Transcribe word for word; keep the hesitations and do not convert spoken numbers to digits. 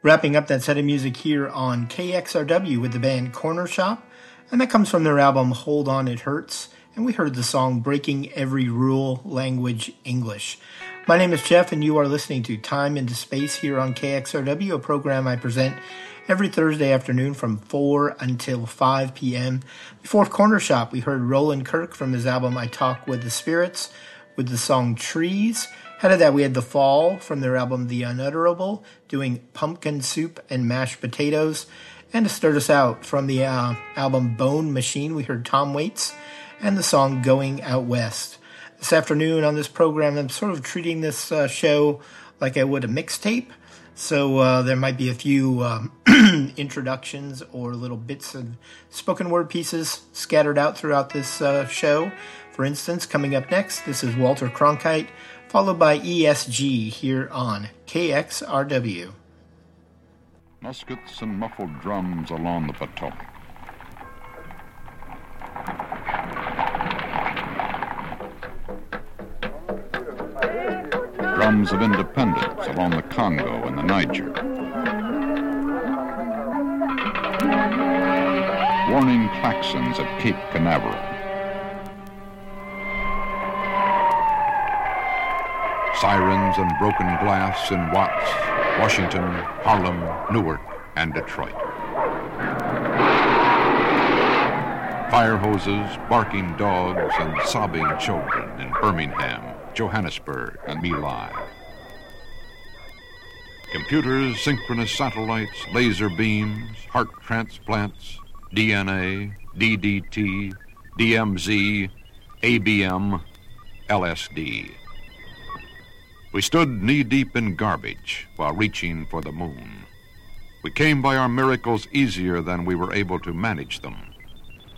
Wrapping up that set of music here on K X R W with the band Corner Shop, and that comes from their album Hold On It Hurts, and we heard the song Breaking Every Rule, Language, English. My name is Jeff, and you are listening to Time into Space here on K X R W, a program I present every Thursday afternoon from four until five p.m. Before Corner Shop, we heard Roland Kirk from his album I Talk With the Spirits with the song Trees. Ahead of that, we had The Fall from their album The Unutterable, doing Pumpkin Soup and Mashed Potatoes. And to start us out, from the uh, album Bone Machine, we heard Tom Waits and the song Going Out West. This afternoon on this program, I'm sort of treating this uh, show like I would a mixtape. So uh, there might be a few um, introductions or little bits of spoken word pieces scattered out throughout this uh, show. For instance, coming up next, this is Walter Cronkite, followed by E S G here on K X R W. Muskets and muffled drums along the Potomac. Drums of independence along the Congo and the Niger. Warning claxons at Cape Canaveral. Sirens and broken glass in Watts, Washington, Harlem, Newark, and Detroit. Fire hoses, barking dogs, and sobbing children in Birmingham, Johannesburg, and My Lai. Computers, synchronous satellites, laser beams, heart transplants, D N A, D D T, D M Z, A B M, L S D. We stood knee-deep in garbage while reaching for the moon. We came by our miracles easier than we were able to manage them.